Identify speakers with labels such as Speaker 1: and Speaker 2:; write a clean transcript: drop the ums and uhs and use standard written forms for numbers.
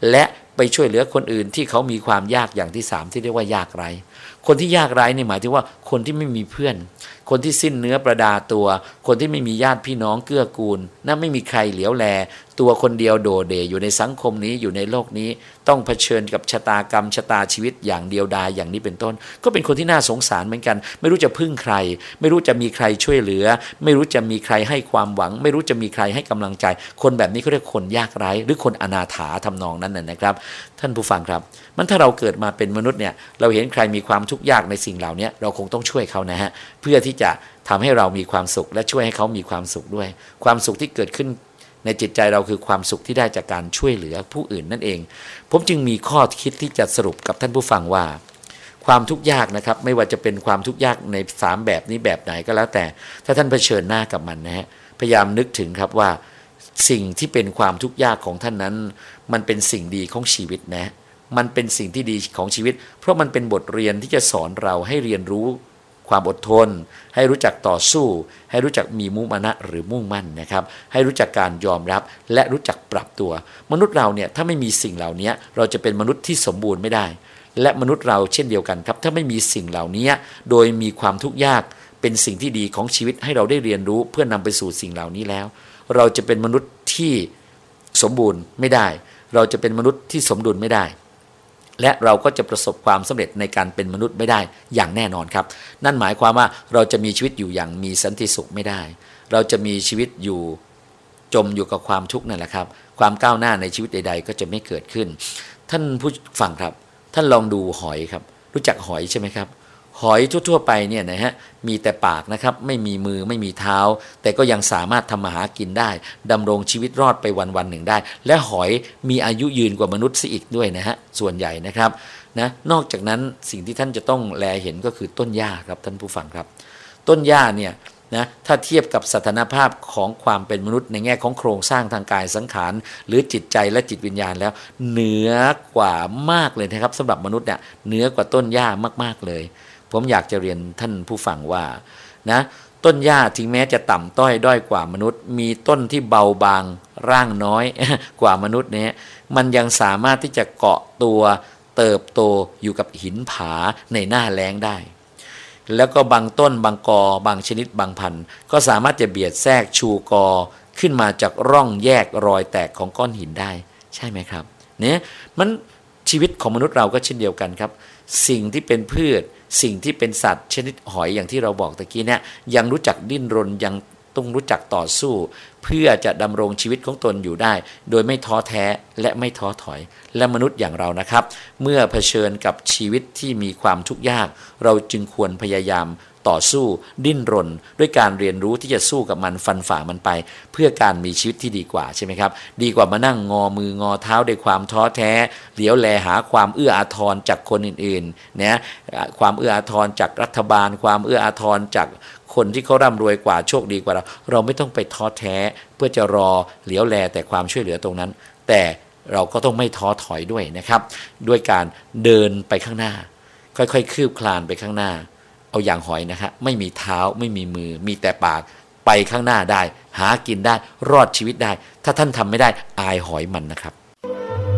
Speaker 1: และไปช่วยเหลือคนอื่นที่เขามีความยากอย่างที่3ที่เรียกว่ายากไร้คนที่ยากไร้นี่หมายถึงว่าคนที่ไม่มีเพื่อนคนที่สิ้นเนื้อประดาตัวคนที่ไม่มีญาติพี่น้องเกื้อกูลนะไม่มีใครเหลียวแลตัวคนเดียวโดดเด่อยู่ในสังคมนี้อยู่ในโลกนี้ต้องเผชิญกับชะตากรรมชะตาชีวิตอย่างเดียวดายอย่างนี้เป็นต้นก็เป็นคนที่น่าสงสารเหมือนกันไม่รู้จะพึ่งใครไม่รู้จะมีใครช่วยเหลือไม่รู้จะมีใครให้ความหวังไม่รู้จะมีใครให้กำลังใจคนแบบนี้เขาเรียกคนยากไร้หรือคนอนาถาทำนองนั้นนะครับท่านผู้ฟังครับมันถ้าเราเกิดมาเป็นมนุษย์เนี่ยเราเห็นใครมีความทุกข์ยากในสิ่งเหล่านี้เราคงต้องช่วยเขานะฮะเพื่อที่จะทำให้เรามีความสุขและช่วยให้เขามีความสุขด้วยความสุขที่เกิดขึ้นในจิตใจเราคือความสุขที่ได้จากการช่วยเหลือผู้อื่นนั่นเองผมจึงมีข้อคิดที่จะสรุปกับท่านผู้ฟังว่าความทุกข์ยากนะครับไม่ว่าจะเป็นความทุกข์ยากใน3แบบนี้แบบไหนก็แล้วแต่ถ้าท่านเผชิญหน้ากับมันนะฮะพยายามนึกถึงครับว่าสิ่งที่เป็นความทุกข์ยากของท่านนั้นมันเป็นสิ่งดีของชีวิตนะมันเป็นสิ่งที่ดีของชีวิตเพราะมันเป็นบทเรียนที่จะสอนเราให้เรียนรู้ความอดทนให้รู้จักต่อสู้ให้รู้จักมีมุมานะหรือมุ่งมั่นนะครับให้รู้จักการยอมรับและรู้จักปรับตัวมนุษย์เราเนี่ยถ้าไม่มีสิ่งเหล่านี้เราจะเป็นมนุษย์ที่สมบูรณ์ไม่ได้และมนุษย์เราเช่นเดียวกันครับถ้าไม่มีสิ่งเหล่านี้โดยมีความทุกข์ยากเป็นสิ่งที่ดีของชีวิตให้เราได้เรียนรู้เพื่อนำไปสู่สิ่งเหล่านี้แล้วเราจะเป็นมนุษย์ที่สมบูรณ์ไม่ได้เราจะเป็นมนุษย์ที่สมดุลไม่ได้และเราก็จะประสบความสำเร็จในการเป็นมนุษย์ไม่ได้อย่างแน่นอนครับนั่นหมายความว่าเราจะมีชีวิตอยู่อย่างมีสันติสุขไม่ได้เราจะมีชีวิตอยู่จมอยู่กับความทุกข์นั่นแหละครับความก้าวหน้าในชีวิตใดๆก็จะไม่เกิดขึ้นท่านผู้ฟังครับท่านลองดูหอยครับรู้จักหอยใช่ไหมครับหอยทั่วๆไปเนี่ยนะฮะมีแต่ปากนะครับไม่มีมือไม่มีเท้าแต่ก็ยังสามารถทำมาหากินได้ดำรงชีวิตรอดไปวันๆหนึ่งได้และหอยมีอายุยืนกว่ามนุษย์ซะอีกด้วยนะฮะส่วนใหญ่นะครับนะนอกจากนั้นสิ่งที่ท่านจะต้องแลเห็นก็คือต้นหญ้าครับท่านผู้ฟังครับต้นหญ้าเนี่ยนะถ้าเทียบกับสถานภาพของความเป็นมนุษย์ในแง่ของโครงสร้างทางกายสังขารหรือจิตใจและจิตวิญญาณแล้วเหนือกว่ามากเลยนะครับสำหรับมนุษย์เนี่ยเหนือกว่าต้นหญ้ามากๆเลยผมอยากจะเรียนท่านผู้ฟังว่านะต้นหญ้าถึงแม้จะต่ำต้อยด้อยกว่ามนุษย์มีต้นที่เบาบางร่างน้อย กว่ามนุษย์เนี่ยมันยังสามารถที่จะเกาะตัวเติบโตอยู่กับหินผาในหน้าแล้งได้แล้วก็บางต้นบางกอบางชนิดบางพันธุ์ก็สามารถจะเบียดแทรกชูกอขึ้นมาจากร่องแยกรอยแตกของก้อนหินได้ใช่ไหมครับเนี่ยมันชีวิตของมนุษย์เราก็เช่นเดียวกันครับสิ่งที่เป็นพืชสิ่งที่เป็นสัตว์ชนิดหอยอย่างที่เราบอกตะกี้เนี่ยยังรู้จักดิ้นรนยังต้องรู้จักต่อสู้เพื่อจะดำรงชีวิตของตนอยู่ได้โดยไม่ท้อแท้และไม่ท้อถอยและมนุษย์อย่างเรานะครับเมื่อเผชิญกับชีวิตที่มีความทุกข์ยากเราจึงควรพยายามต่อสู้ดิ้นรนด้วยการเรียนรู้ที่จะสู้กับมันฟันฝ่ามันไปเพื่อการมีชีวิตที่ดีกว่าใช่ไหมครับดีกว่ามานั่งงอมืองอเท้าด้วยความท้อแท้เหลียวแลหาความเอื้ออาทรจากคนอื่นๆนะความเอื้ออาทรจากรัฐบาลความเอื้ออาทรจากคนที่เขาร่ำรวยกว่าโชคดีกว่าเราไม่ต้องไปท้อแท้เพื่อจะรอเหลียวแลแต่ความช่วยเหลือตรงนั้นแต่เราก็ต้องไม่ท้อถอยด้วยนะครับด้วยการเดินไปข้างหน้าค่อยๆคืบคลานไปข้างหน้าเอาอย่างหอยนะครับไม่มีเท้าไม่มีมือมีแต่ปากไปข้างหน้าได้หากินได้รอดชีวิตได้ถ้าท่านทำไม่ได้อายหอยมันนะครับ